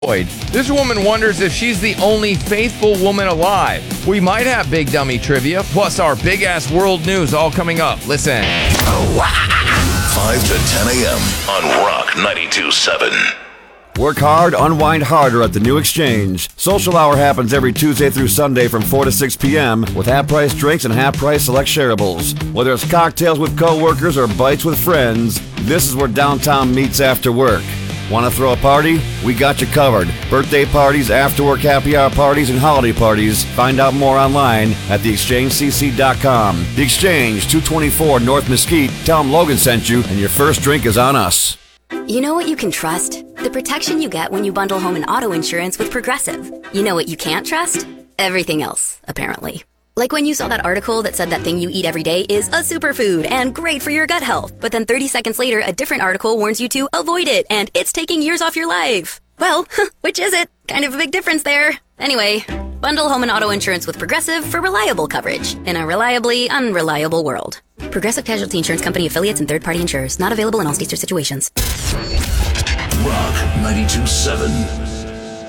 This woman wonders if she's the only faithful woman alive. We might have big dummy trivia, plus our big-ass world news all coming up. Listen. 5 to 10 a.m. on Rock 92.7. Work hard, unwind harder at the New Exchange. Social Hour happens every Tuesday through Sunday from 4 to 6 p.m. with half-price drinks and half-price select shareables. Whether it's cocktails with co-workers or bites with friends, this is where downtown meets after work. Want to throw a party? We got you covered. Birthday parties, after-work happy hour parties, and holiday parties. Find out more online at theexchangecc.com. The Exchange, 224 North Mesquite. Tell them Logan sent you, and your first drink is on us. You know what you can trust? The protection you get when you bundle home and auto insurance with Progressive. You know what you can't trust? Everything else, apparently. Like when you saw that article that said that thing you eat every day is a superfood and great for your gut health. But then 30 seconds later, a different article warns you to avoid it and it's taking years off your life. Well, which is it? Kind of a big difference there. Anyway, bundle home and auto insurance with Progressive for reliable coverage in a reliably unreliable world. Progressive Casualty Insurance Company affiliates and third-party insurers. Not available in all states or situations. Rock 92.7.